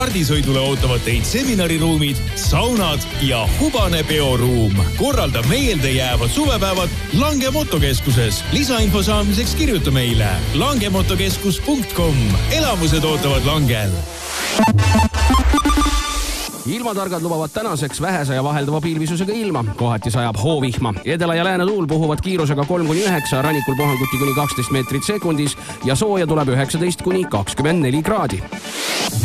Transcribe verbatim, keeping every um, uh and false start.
Pardisõidule ootavad teid seminariruumid, saunad ja hubane peoruum. Korralda meeldejäävad suvepäevad Lange motokeskuses. Lisainfo saamiseks kirjuta meile langemotokeskus punkt com. Elamused ootavad Langel. Ilmatargad lubavad tänaseks vähese ja vaheldava pilvisusega ilma. Kohati sajab hoovihma. Edela ja lääne tuul puhuvad kiirusega kolm kuni üheksa, rannikul puhanguti kuni kaksteist meetrit sekundis ja sooja tuleb üheksateist kuni kakskümmend neli kraadi.